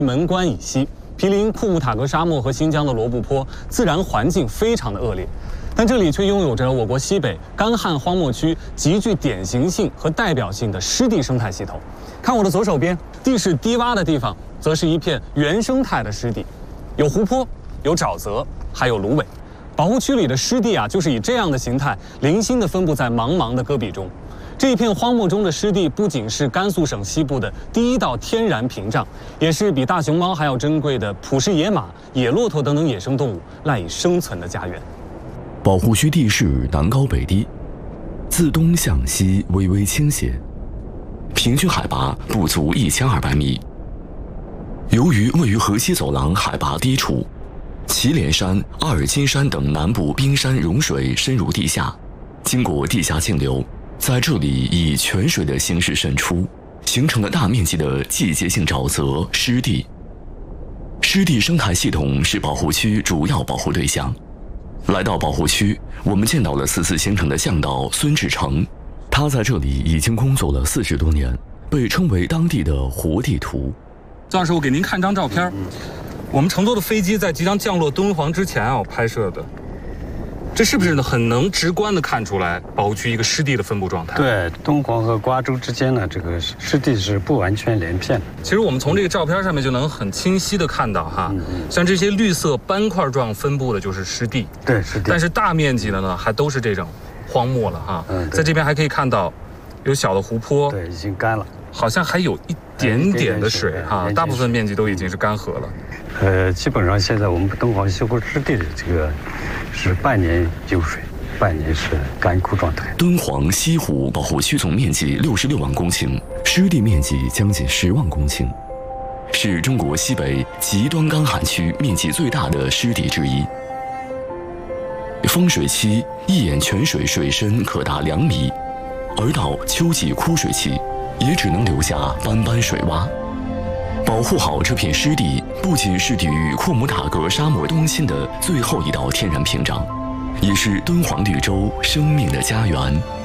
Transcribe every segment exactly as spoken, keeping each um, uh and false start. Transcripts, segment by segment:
门关以西，毗邻库木塔格沙漠和新疆的罗布泊，自然环境非常的恶劣。但这里却拥有着我国西北干旱荒漠区极具典型性和代表性的湿地生态系统。看我的左手边，地势低洼的地方，则是一片原生态的湿地，有湖泊，有沼泽，还有芦苇。保护区里的湿地啊，就是以这样的形态零星地分布在茫茫的戈壁中。这一片荒漠中的湿地，不仅是甘肃省西部的第一道天然屏障，也是比大熊猫还要珍贵的普氏野马、野骆驼等等野生动物赖以生存的家园。 保护区地势南高北低，自东向西微微倾斜，平均海拔不足一千二百米。由于位于河西走廊海拔低处，祁连山、阿尔金山等南部冰山融水深入地下，经过地下径流，在这里以泉水的形式渗出，形成了大面积的季节性沼泽湿地。湿地生态系统是保护区主要保护对象。来到保护区，我们见到了此次行程的向导孙志成，他在这里已经工作了四十多年，被称为当地的活地图。 张老师，我给您看张照片，我们乘坐的飞机在即将降落敦煌之前啊拍摄的。这是不是很能直观地看出来保护区一个湿地的分布状态？ 对，敦煌和瓜州之间呢，这个湿地是不完全连片的。 其实我们从这个照片上面就能很清晰地看到哈，嗯嗯像这些绿色斑块状分布的就是湿地， 对，湿地。 但是大面积的呢，还都是这种荒漠了哈。嗯，在这边还可以看到有小的湖泊， 对，已经干了， 好像还有一点点的水哈，大部分面积都已经是干涸了。 呃，基本上现在我们敦煌西湖湿地的这个是半年有水，半年是干枯状态。 敦煌西湖保护区总面积六十六万公顷，湿地面积将近十万公顷，是中国西北极端干旱区面积最大的湿地之一。丰水期一眼泉水水深可达两米，而到秋季枯水期，也只能留下斑斑水洼。保护好这片湿地，不仅是抵御库木塔格沙漠东侵的最后一道天然屏障，也是敦煌绿洲生命的家园。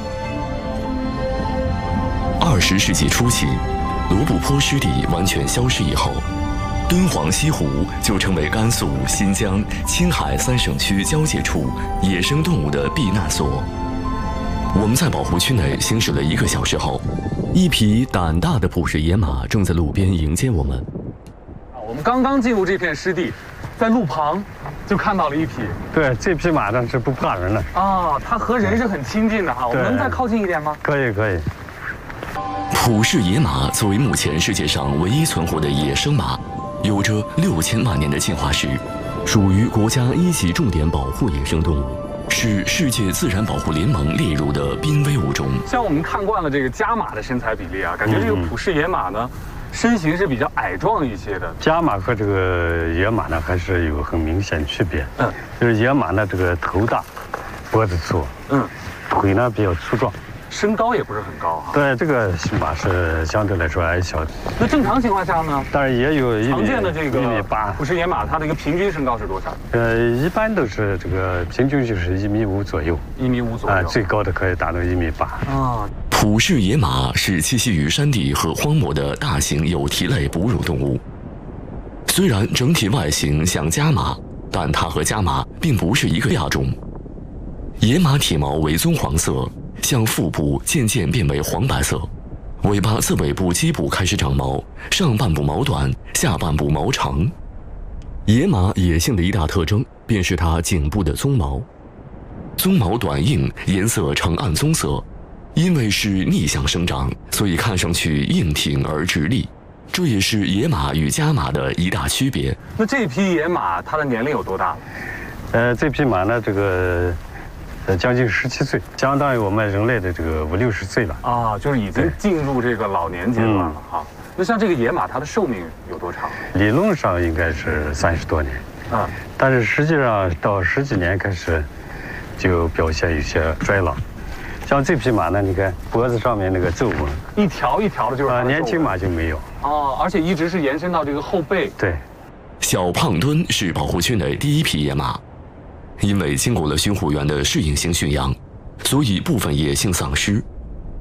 二十世纪初期，罗布泊湿地完全消失以后，敦煌西湖就成为甘肃、新疆、青海三省区交界处野生动物的避难所。我们在保护区内行驶了一个小时后，一匹胆大的普氏野马正在路边迎接我们。 我们刚刚进入这片湿地，在路旁就看到了一匹。 对，这匹马呢是不怕人的。 啊，它和人是很亲近的哈。我们能再靠近一点吗？ 可以，可以。 普氏野马作为目前世界上唯一存活的野生马，有着六千万年的进化史，属于国家一级重点保护野生动物。是世界自然保护联盟列入的濒危物种。 像我们看惯了这个家马的身材比例啊，感觉这个普氏野马呢，身形是比较矮壮一些的。 家马和这个野马呢，还是有很明显区别。嗯，就是野马呢，这个头大，脖子粗，嗯，腿呢比较粗壮。 身高也不是很高哈。 对，这个马是相对来说矮小的。 那正常情况下呢？ 当然也有一米常见的这个一米八。 普氏野马它的一个平均身高是多少？ 呃，一般都是这个平均就是一米五左右。 一米五左右。啊、 呃，最高的可以达到一米八。 啊，普氏野马是栖息于山地和荒漠的大型有蹄类哺乳动物。虽然整体外形像家马，但它和家马并不是一个亚种。野马体毛为棕黄色。向腹部渐渐变为黄白色，尾巴自尾部基部开始长毛，上半部毛短，下半部毛长。野马野性的一大特征便是它颈部的鬃毛，鬃毛短硬，颜色呈暗棕色，因为是逆向生长，所以看上去硬挺而直立，这也是野马与家马的一大区别。 那这匹野马它的年龄有多大了？ 呃，这匹马呢，这个。呃，将近十七岁，相当于我们人类的这个五六十岁了啊，就是已经进入这个老年阶段了哈。嗯、那像这个野马，它的寿命有多长？ 理论上应该是三十多年，啊，但是实际上到十几年开始就表现有些衰老。像这匹马呢，你看脖子上面那个皱纹， 一条一条的，就是啊，年轻马就没有哦，而且一直是延伸到这个后背。 对， 小胖墩是保护区内第一匹野马。因为经过了巡护员的适应性驯养，所以部分野性丧失。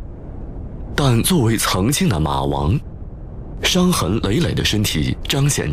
但作为曾经的马王，伤痕累累的身体彰显